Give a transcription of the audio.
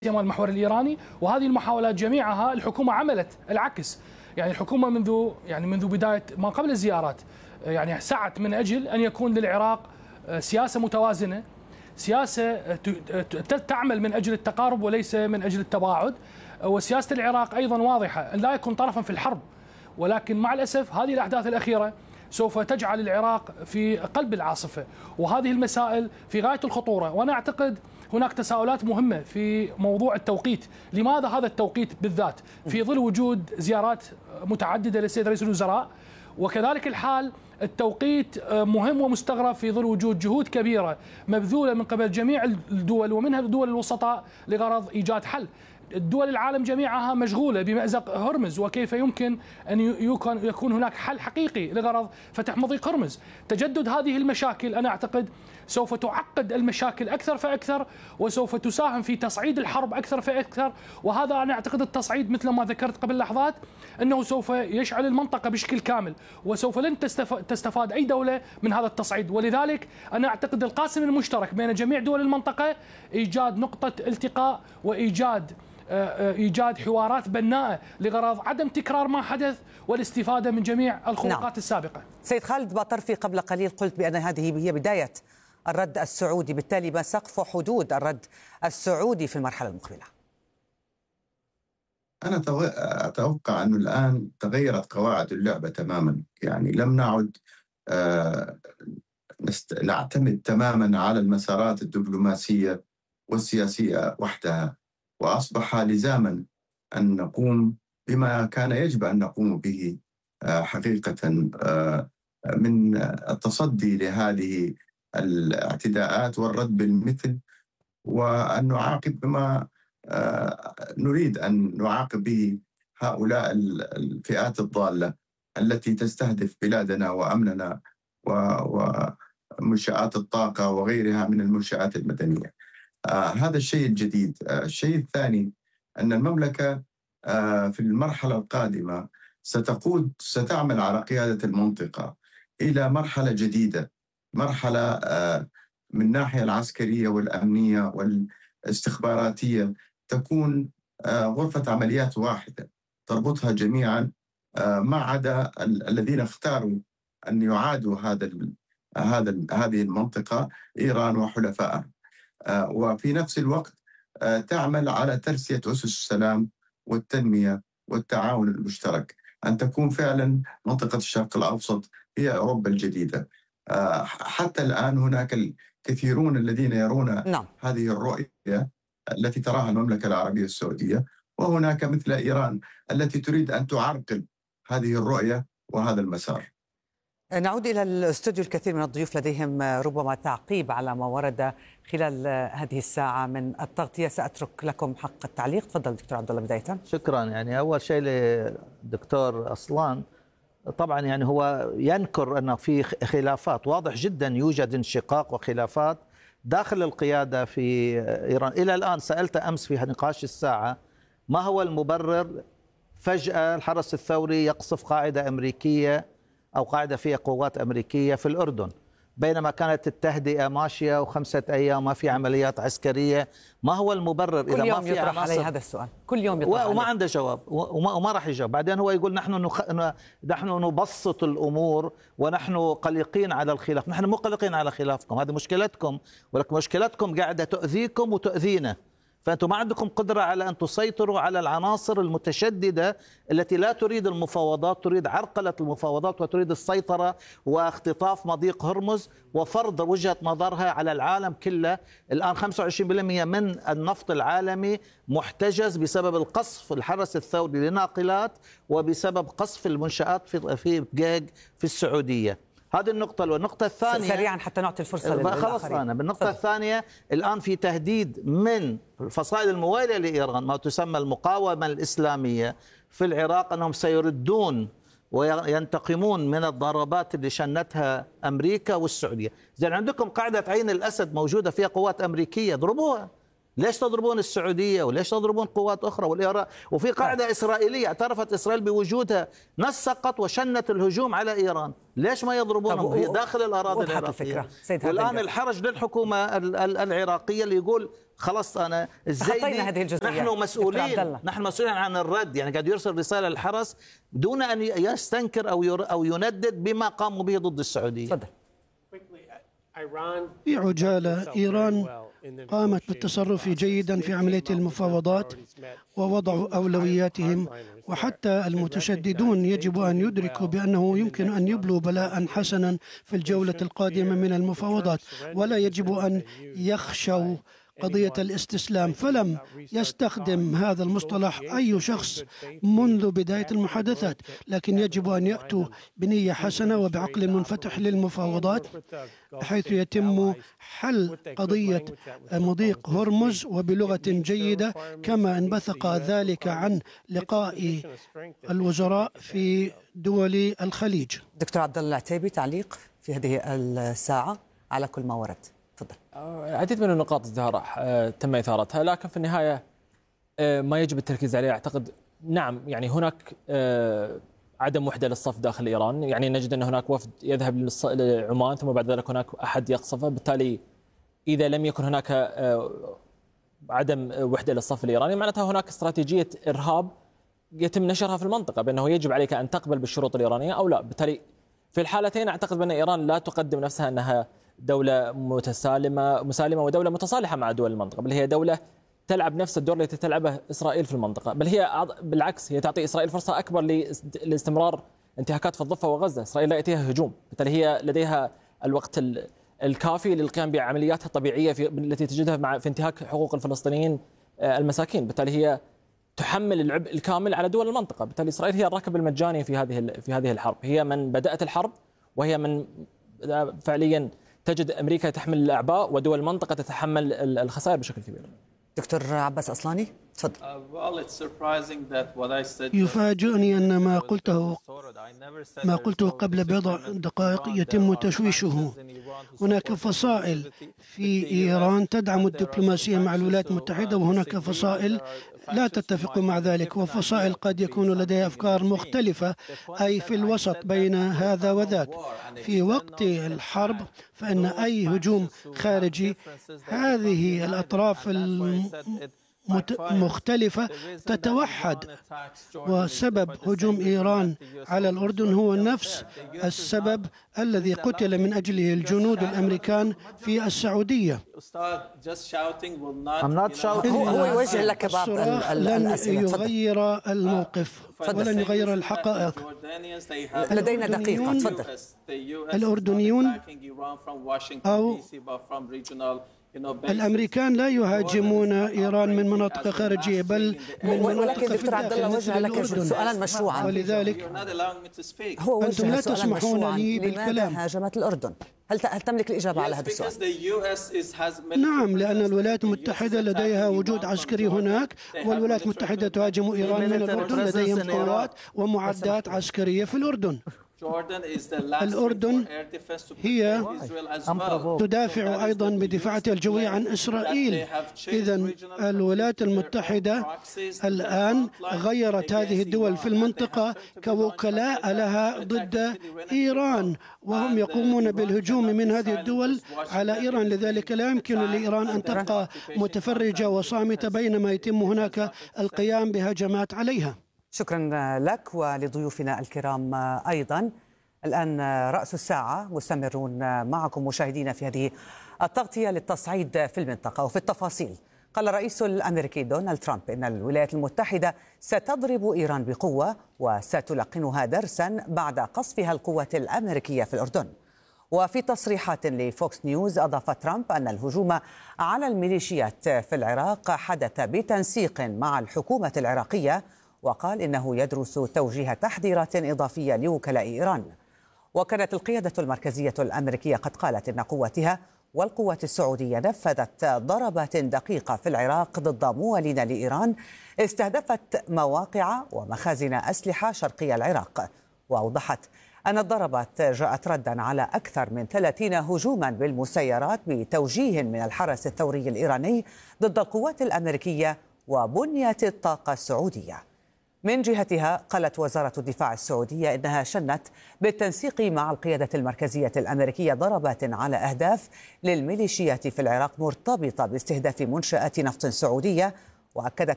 مال المحور الإيراني، وهذه المحاولات جميعها الحكومة عملت العكس. يعني الحكومة منذ بداية ما قبل الزيارات يعني سعت من أجل أن يكون للعراق سياسة متوازنة، سياسة تعمل من أجل التقارب وليس من أجل التباعد. وسياسة العراق أيضا واضحة أن لا يكون طرفا في الحرب، ولكن مع الأسف هذه الأحداث الأخيرة سوف تجعل العراق في قلب العاصفة، وهذه المسائل في غاية الخطورة. وأنا أعتقد هناك تساؤلات مهمة في موضوع التوقيت. لماذا هذا التوقيت بالذات في ظل وجود زيارات متعددة للسيد رئيس الوزراء؟ وكذلك الحال التوقيت مهم ومستغرب في ظل وجود جهود كبيرة مبذولة من قبل جميع الدول ومنها الدول الوسطاء لغرض إيجاد حل. الدول العالم جميعها مشغولة بمأزق هرمز، وكيف يمكن أن يكون هناك حل حقيقي لغرض فتح مضيق هرمز. تجدد هذه المشاكل أنا أعتقد سوف تعقد المشاكل أكثر فأكثر، وسوف تساهم في تصعيد الحرب أكثر فأكثر. وهذا أنا أعتقد التصعيد مثل ما ذكرت قبل لحظات أنه سوف يشعل المنطقة بشكل كامل، وسوف لن تستفاد أي دولة من هذا التصعيد. ولذلك أنا أعتقد القاسم المشترك بين جميع دول المنطقة إيجاد نقطة التقاء وإيجاد حوارات بناءة لغرض عدم تكرار ما حدث والاستفادة من جميع الخروقات السابقة. سيد خالد باطرفي، قبل قليل قلت بأن هذه هي بداية الرد السعودي، بالتالي ما سقف حدود الرد السعودي في المرحلة المقبلة؟ أنا أتوقع أنه الآن تغيرت قواعد اللعبة تماما. يعني لم نعد نعتمد تماما على المسارات الدبلوماسية والسياسية وحدها، وأصبح لزاما أن نقوم بما كان يجب أن نقوم به حقيقة من التصدي لهذه الاعتداءات والرد بالمثل، وأن نعاقب بما نريد أن نعاقب به هؤلاء الفئات الضالة التي تستهدف بلادنا وأمننا ومنشآت الطاقة وغيرها من المنشآت المدنية. هذا الشيء الجديد. الشيء الثاني أن المملكة في المرحلة القادمة ستعمل على قيادة المنطقة إلى مرحلة جديدة، مرحلة من الناحية العسكرية والأمنية والاستخباراتية تكون غرفة عمليات واحدة تربطها جميعا، ما عدا الذين اختاروا أن يعادوا هذه المنطقة، إيران وحلفائها. وفي نفس الوقت تعمل على ترسية أسس السلام والتنمية والتعاون المشترك، أن تكون فعلا منطقة الشرق الأوسط هي أوروبا الجديدة. حتى الآن هناك الكثيرون الذين يرون هذه الرؤية التي تراها المملكة العربية السعودية، وهناك مثل إيران التي تريد أن تعرقل هذه الرؤية وهذا المسار. نعود إلى الاستوديو. الكثير من الضيوف لديهم ربما تعقيب على ما ورد خلال هذه الساعة من التغطية. سأترك لكم حق التعليق. تفضل دكتور عبد الله بداية. شكرا. يعني أول شيء للدكتور أصلان، طبعا يعني هو ينكر أنه في خلافات، واضح جدا يوجد انشقاق وخلافات داخل القيادة في إيران. إلى الآن سألت أمس في نقاش الساعة ما هو المبرر فجأة الحرس الثوري يقصف قاعدة أمريكية أو قاعدة فيها قوات أمريكية في الأردن، بينما كانت التهدئة ماشية و5 أيام ما في عمليات عسكرية. ما هو المبرر إذا ما في يطرح عليه هذا السؤال؟ كل يوم يطرح وما عنده جواب وما راح يجاوب. بعدين هو يقول نحن نبسط الأمور ونحن قلقين على الخلاف. نحن مو قلقين على خلافكم، هذه مشكلتكم، ولكن مشكلتكم قاعدة تؤذيكم وتؤذينا، فأنتم ما عندكم قدرة على أن تسيطروا على العناصر المتشددة التي لا تريد المفاوضات، تريد عرقلة المفاوضات وتريد السيطرة واختطاف مضيق هرمز وفرض وجهة نظرها على العالم كله. الآن 25% من النفط العالمي محتجز بسبب القصف الحرس الثوري لناقلات وبسبب قصف المنشآت في بقيق في السعودية. هذه النقطة. والنقطة الثانية سريعا حتى نعطي الفرصة خلاص أنا بالنقطة الثانية، الآن في تهديد من الفصائل الموالية لإيران، ما تسمى المقاومة الإسلامية في العراق، أنهم سيردون وينتقمون من الضربات اللي شنتها أمريكا والسعودية. زين عندكم قاعدة عين الأسد موجودة فيها قوات أمريكية، ضربوها. ليش تضربون السعودية وليش تضربون قوات أخرى والإيران؟ وفي قاعدة إسرائيلية اعترفت إسرائيل بوجودها، نسقت وشنت الهجوم على إيران، ليش ما يضربونهم هي داخل الأراضي العراقية؟ والآن الحرج للحكومة العراقية اللي يقول خلاص أنا الزيدي نحن مسؤولين، نحن مسؤولين عن الرد، يعني قاعد يرسل رسالة للحرس دون أن يستنكر أو يندد بما قاموا به ضد السعودية. تفضل. في عجالة، إيران قامت بالتصرف جيدا في عملية المفاوضات ووضعوا أولوياتهم، وحتى المتشددون يجب أن يدركوا بأنه يمكن أن يبلوا بلاء حسنا في الجولة القادمة من المفاوضات، ولا يجب أن يخشوا قضية الاستسلام. فلم يستخدم هذا المصطلح أي شخص منذ بداية المحادثات، لكن يجب أن يأتوا بنية حسنة وبعقل منفتح للمفاوضات بحيث يتم حل قضية مضيق هرمز وبلغة جيدة، كما انبثق ذلك عن لقاء الوزراء في دول الخليج. دكتور عبد الله العتيبي، تعليق في هذه الساعة على كل ما ورد. تفضل. عديد من النقاط تم إثارتها، لكن في النهاية ما يجب التركيز عليه. أعتقد نعم، يعني هناك عدم وحدة للصف داخل إيران، يعني نجد أن هناك وفد يذهب لعمان ثم بعد ذلك هناك أحد يقصفه، بالتالي إذا لم يكن هناك عدم وحدة للصف الإيراني معناتها هناك استراتيجية إرهاب يتم نشرها في المنطقة بأنه يجب عليك أن تقبل بالشروط الإيرانية أو لا. بالتالي في الحالتين أعتقد بأن إيران لا تقدم نفسها أنها دولة مسالمة ودولة متصالحة مع دول المنطقة، بل هي دولة تلعب نفس الدور التي تلعبه إسرائيل في المنطقة، بل هي بالعكس هي تعطي إسرائيل فرصة أكبر لاستمرار انتهاكات في الضفة وغزة. إسرائيل لا يأتيها هجوم، بالتالي هي لديها الوقت الكافي للقيام بعملياتها الطبيعية التي تجدها في انتهاك حقوق الفلسطينيين المساكين. بالتالي هي تحمل العبء الكامل على دول المنطقة. بالتالي إسرائيل هي الركب المجاني في هذه الحرب، هي من بدأت الحرب وهي من فعليا تجد أمريكا تحمل الأعباء ودول المنطقة تتحمل الخسائر بشكل كبير. دكتور عباس أصلاني، تفضل. يفاجئني أن ما قلته قبل بضع دقائق يتم تشويشه. هناك فصائل في إيران تدعم الدبلوماسية مع الولايات المتحدة، وهناك فصائل لا تتفق مع ذلك، وفصائل قد يكون لديها أفكار مختلفة، أي في الوسط بين هذا وذاك. في وقت الحرب فإن أي هجوم خارجي هذه الأطراف مختلفة تتوحد، وسبب هجوم إيران على الأردن هو نفس السبب الذي قتل من أجله الجنود الأمريكان في السعودية. هو يوجه لك بعض لن يغير الموقف ولن يغير الحقائق. لدينا دقيقة، تفضل. الأردنيون أو الأمريكان لا يهاجمون إيران من مناطق خارجية بل من مناطق في الداخل مثل الأردن، سؤالا مشروعا، ولذلك هو أنتم لا تسمحون لي بالكلام. لماذا هاجمت الأردن؟ هل تملك الإجابة على هذا السؤال؟ نعم، لأن الولايات المتحدة لديها وجود عسكري هناك، والولايات المتحدة تهاجم إيران من الأردن، لديهم قوات ومعدات عسكرية في الأردن. الأردن هي تدافع أيضا بدفاعها الجوي عن إسرائيل. إذن الولايات المتحدة الآن غيرت هذه الدول في المنطقة كوكلاء لها ضد إيران، وهم يقومون بالهجوم من هذه الدول على إيران. لذلك لا يمكن لإيران أن تبقى متفرجة وصامتة بينما يتم هناك القيام بهجمات عليها. شكرا لك ولضيوفنا الكرام أيضا. الآن رأس الساعة مستمرون معكم مشاهدينا في هذه التغطية للتصعيد في المنطقة وفي التفاصيل. قال الرئيس الأمريكي دونالد ترامب إن الولايات المتحدة ستضرب إيران بقوة وستلقنها درسا بعد قصفها القوة الأمريكية في الأردن. وفي تصريحات لفوكس نيوز أضاف ترامب أن الهجوم على الميليشيات في العراق حدث بتنسيق مع الحكومة العراقية، وقال إنه يدرس توجيه تحذيرات إضافية لوكلاء إيران. وكانت القيادة المركزية الأمريكية قد قالت إن قواتها والقوات السعودية نفذت ضربات دقيقة في العراق ضد موالين لإيران استهدفت مواقع ومخازن أسلحة شرقي العراق. وأوضحت أن الضربات جاءت ردا على أكثر من 30 هجوما بالمسيرات بتوجيه من الحرس الثوري الإيراني ضد القوات الأمريكية وبنية الطاقة السعودية. من جهتها قالت وزارة الدفاع السعودية إنها شنت بالتنسيق مع القيادة المركزية الأمريكية ضربات على أهداف للميليشيات في العراق مرتبطة باستهداف منشآت نفط سعودية، وأكدت